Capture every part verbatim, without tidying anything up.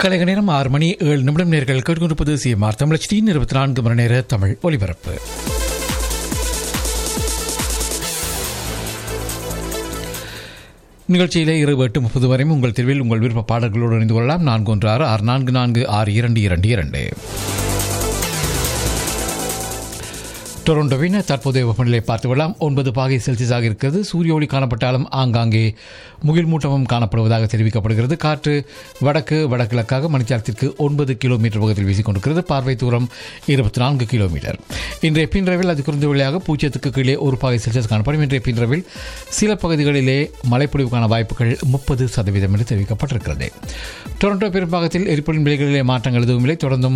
கலைக நேரம் ஆறு மணி ஏழு நிமிடம் நேர்கள் கேட்டுக்கொண்டிருப்பது சிஎம்ஆர் தமிழச்சியின் இருபத்தி நான்கு மணி நேர தமிழ் ஒலிபரப்பு. நிகழ்ச்சியிலே இரவு எட்டு முப்பது வரையும் உங்கள் தெருவில் உங்கள் விருப்ப பாடல்களோடு இணைந்து கொள்ளலாம். நான்கு ஒன்று ஆறு ஆறு நான்கு நான்கு ஆறு இரண்டு இரண்டு இரண்டு. டொரண்டோவின் தற்போதைய வெப்பநிலை பார்த்து விடலாம். ஒன்பது பாகை செல்சியஸாக இருக்கிறது. சூரிய ஒளி காணப்பட்டாலும் ஆங்காங்கே முகில் மூட்டமும் காணப்படுவதாக தெரிவிக்கப்படுகிறது. காற்று வடக்கு வடகிழக்காக மணித்தியாலத்திற்கு ஒன்பது கிலோமீட்டர் வேகத்தில் வீசிக்கொண்டிருக்கிறது. பார்வை தூரம் இருபத்தி நான்கு கிலோமீட்டர். இன்றைய பின்ரவில் அது குறைந்த வழியாக பூஜ்ஜியத்துக்கு கீழே ஒரு பாகை செல்சியஸ் காணப்படும். இன்றைய பின்ரவில் சில பகுதிகளிலே மழைப்பொழிவுக்கான வாய்ப்புகள் முப்பது சதவீதம் என்று தெரிவிக்கப்பட்டிருக்கிறது. டொரண்டோ பெரும்பாகத்தில் எரிபொருளின் விலைகளிலே மாற்றங்கள் எதுவும் இல்லை. தொடர்ந்தும்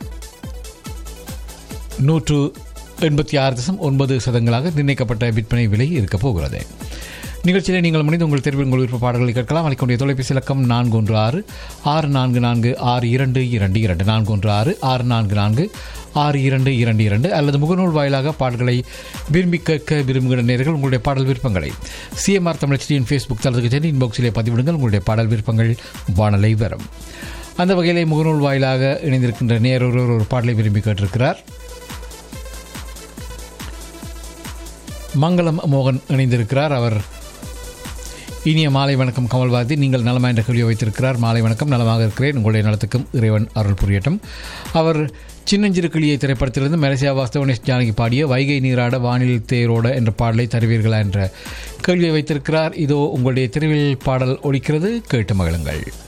நூற்று எண்பத்தி ஆறு தசம் ஒன்பது சதங்களாக நிர்ணயிக்கப்பட்ட விற்பனை விலை இருக்கப் போகிறது. நிகழ்ச்சியில் நீங்கள் முடிந்து உங்கள் தெரிவில் உங்கள் விருப்ப பாடல்களை கேட்கலாம். அளிக்கக்கூடிய தொலைபேசி இலக்கம் நான்கு ஒன்று ஆறு ஆறு நான்கு நான்கு ஆறு இரண்டு இரண்டு இரண்டு நான்கு ஒன்று ஆறு ஆறு நான்கு நான்கு ஆறு இரண்டு இரண்டு இரண்டு அல்லது முகநூல் வாயிலாக பாடல்களை விரும்பி கேட்க விரும்புகிற நேர்கள் உங்களுடைய பாடல் விருப்பங்களை சிஎம்ஆர் தமிழச்சியின் ஃபேஸ்புக் தளத்துக்கு சென்று இன்பாக்ஸிலே பதிவிடுங்கள். உங்களுடைய பாடல் விருப்பங்கள் வானலை வரும். அந்த வகையிலே முகநூல் வாயிலாக இணைந்திருக்கின்ற நேரொரு ஒரு பாடலை விரும்பி கேட்டிருக்கிறார். மங்களம் மோகன் இணைந்திருக்கிறார். அவர் இனிய மாலை வணக்கம் கமல்வாதி, நீங்கள் நலமா என்ற கேள்வியை வைத்திருக்கிறார். மாலை வணக்கம், நலமாக இருக்கிறேன், உங்களுடைய நலத்துக்கும் இறைவன் அருள் புரியட்டும். அவர் சின்னஞ்சிறு கிளியை திரைப்படத்திலிருந்து மலேசியா வாஸ்தவனேஷ் ஜானகி பாடிய வைகை நீராட வானில் தேரோட என்ற பாடலை தருவீர்களா என்ற கேள்வியை வைத்திருக்கிறார். இதோ உங்களுடைய தெருவில் பாடல் ஒலிக்கிறது, கேட்டு மகிழுங்கள்.